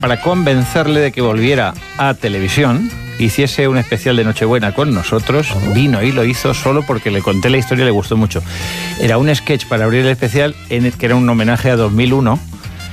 para convencerle de que volviera a televisión, hiciese un especial de Nochebuena con nosotros. Vino y lo hizo solo porque le conté la historia y le gustó mucho. Era un sketch para abrir el especial que era un homenaje a 2001.